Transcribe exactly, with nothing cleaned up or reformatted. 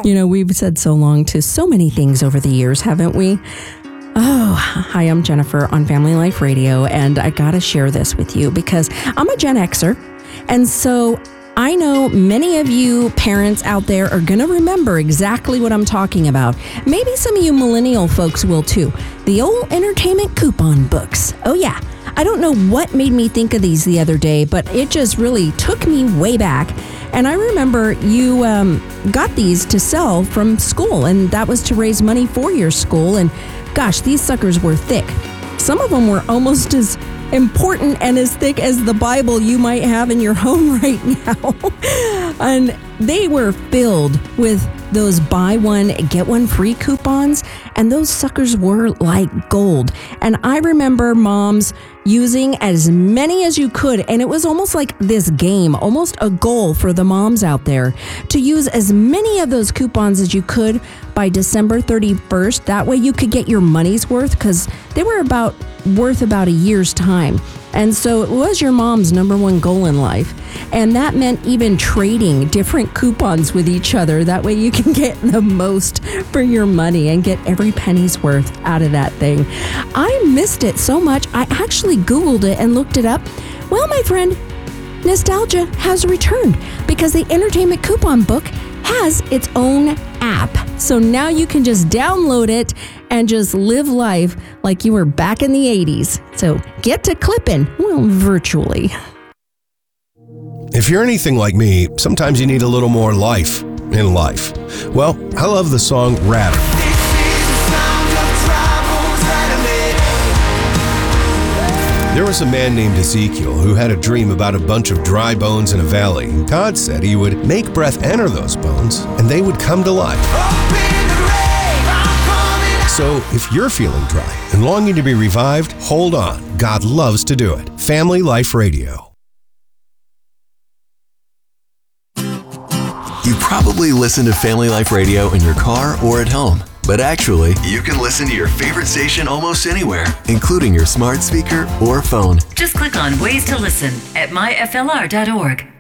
You know, we've said so long to so many things over the years, haven't we? Oh, hi, I'm Jennifer on Family Life Radio, and I gotta share this with you because I'm a Gen Xer, and so I know many of you parents out there are gonna remember exactly what I'm talking about. Maybe some of you millennial folks will too. The old entertainment coupon books. Oh yeah, I don't know what made me think of these the other day, but it just really took me way back. And I remember you um, got these to sell from school, and that was to raise money for your school. And gosh, these suckers were thick. Some of them were almost as important and as thick as the Bible you might have in your home right now. And they were filled with those buy one, get one free coupons, and those suckers were like gold. And I remember moms using as many as you could, and it was almost like this game, almost a goal for the moms out there to use as many of those coupons as you could by December thirty-first. That way you could get your money's worth, because they were about worth about a year's time. And so it was your mom's number one goal in life. And that meant even trading different coupons with each other. That way you can get the most for your money and get every penny's worth out of that thing. I missed it so much. I actually Googled it and looked it up. Well, my friend, nostalgia has returned because the Entertainment Coupon Book has its own app. So now you can just download it and just live life like you were back in the eighties. So get to clipping, well, virtually. If you're anything like me, sometimes you need a little more life in life. Well, I love the song Rattle. There was a man named Ezekiel who had a dream about a bunch of dry bones in a valley. God said he would make breath enter those bones, and they would come to life. So if you're feeling dry and longing to be revived, hold on. God loves to do it. Family Life Radio. You probably listen to Family Life Radio in your car or at home. But actually, you can listen to your favorite station almost anywhere, including your smart speaker or phone. Just click on Ways to Listen at my f l r dot org.